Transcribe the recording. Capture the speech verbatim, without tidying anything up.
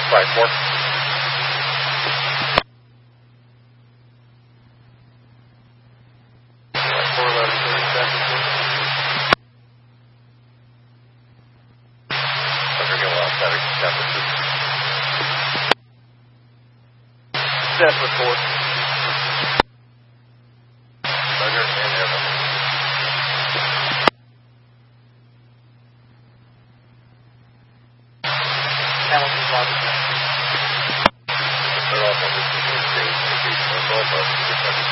Five four. Four eleven thirty seconds. Roger, go out. Static. Step report. Roger, and Evan. Hamilton, Roger. They're all on this. They're all on this.